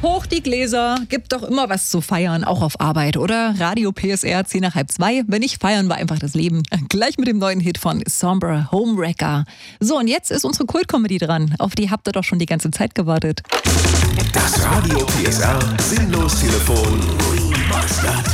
Hoch die Gläser, gibt doch immer was zu feiern, auch auf Arbeit, oder? Radio PSR 10 nach halb 2. Wenn nicht, feiern wir einfach das Leben. Gleich mit dem neuen Hit von Sombra, Homewrecker. So, und jetzt ist unsere Kult-Comedy dran. Auf die habt ihr doch schon die ganze Zeit gewartet. Das Radio PSR Sinnlos-Telefon Remastered.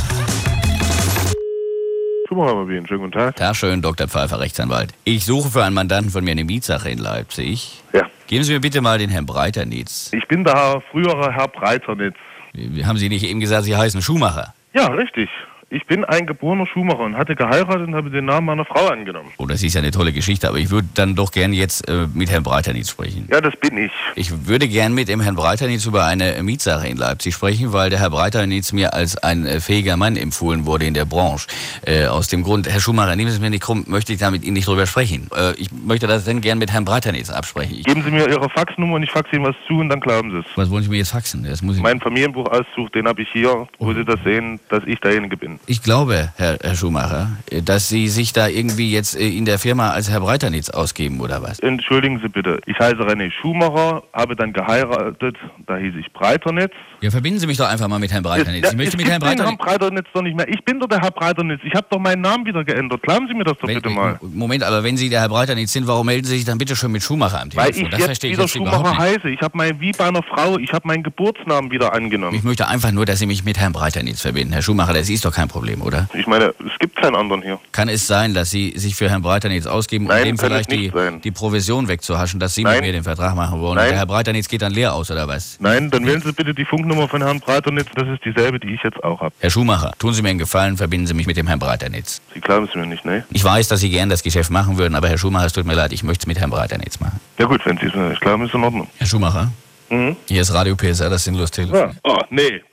Schönen guten Tag. Tag schön, Dr. Pfeiffer, Rechtsanwalt. Ich suche für einen Mandanten von mir eine Mietsache in Leipzig. Ja. Geben Sie mir bitte mal den Herrn Breiternitz. Ich bin der frühere Herr Breiternitz. Haben Sie nicht eben gesagt, Sie heißen Schumacher? Ja, richtig. Ich bin ein geborener Schumacher und hatte geheiratet und habe den Namen meiner Frau angenommen. Oh, das ist ja eine tolle Geschichte, aber ich würde dann doch gern jetzt mit Herrn Breiternitz sprechen. Ja, das bin ich. Ich würde gern mit dem Herrn Breiternitz über eine Mietsache in Leipzig sprechen, weil der Herr Breiternitz mir als ein fähiger Mann empfohlen wurde in der Branche. Aus dem Grund, Herr Schumacher, nehmen Sie es mir nicht krumm, möchte ich da mit Ihnen nicht drüber sprechen. Ich möchte das dann gern mit Herrn Breiternitz absprechen. Geben Sie mir Ihre Faxnummer und ich faxe Ihnen was zu und dann glauben Sie es. Was wollen Sie mir jetzt faxen? Das muss ich... Mein Familienbuchauszug, den habe ich hier, wo Sie das sehen, dass ich derjenige bin. Ich glaube, Herr Schumacher, dass Sie sich da irgendwie jetzt in der Firma als Herr Breiternitz ausgeben, oder was? Entschuldigen Sie bitte, ich heiße René Schumacher, habe dann geheiratet, da hieß ich Breiternitz. Ja, verbinden Sie mich doch einfach mal mit Herrn Breiternitz. Ich möchte mit Herrn Herrn Breiternitz doch nicht mehr. Ich bin doch der Herr Breiternitz. Ich habe doch meinen Namen wieder geändert. Glauben Sie mir das doch bitte mal. Moment, aber wenn Sie der Herr Breiternitz sind, warum melden Sie sich dann bitte schon mit Schumacher am Telefon? Weil ich das jetzt wieder Schumacher heiße. Ich habe wie bei einer Frau, ich habe meinen Geburtsnamen wieder angenommen. Ich möchte einfach nur, dass Sie mich mit Herrn Breiternitz verbinden. Herr Schumacher, das ist doch kein Problem, oder? Ich meine, es gibt keinen anderen hier. Kann es sein, dass Sie sich für Herrn Breiternitz ausgeben, um dem vielleicht die Provision wegzuhaschen, dass Sie mit mir den Vertrag machen wollen? Und der Herr Breiternitz geht dann leer aus, oder was? Nein, dann wählen Sie bitte die Funknummer von Herrn Breiternitz. Das ist dieselbe, die ich jetzt auch habe. Herr Schumacher, tun Sie mir einen Gefallen, verbinden Sie mich mit dem Herrn Breiternitz. Sie glauben es mir nicht, ne? Ich weiß, dass Sie gern das Geschäft machen würden, aber Herr Schumacher, es tut mir leid, ich möchte es mit Herrn Breiternitz machen. Ja gut, wenn Sie es mir nicht glauben, ist in Ordnung. Herr Schumacher? Hier ist Radio PSR, das Sinnlos-Telefon. Ja. Oh, nee.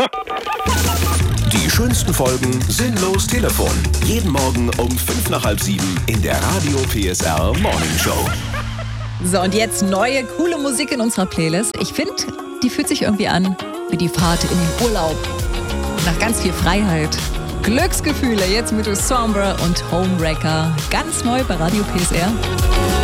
Die schönsten Folgen Sinnlos Telefon. Jeden Morgen um 5 nach halb 7 in der Radio PSR Morning Show. So, und jetzt neue, coole Musik in unserer Playlist. Ich finde, die fühlt sich irgendwie an wie die Fahrt in den Urlaub. Nach ganz viel Freiheit. Glücksgefühle jetzt mit Sombra und Homewrecker. Ganz neu bei Radio PSR.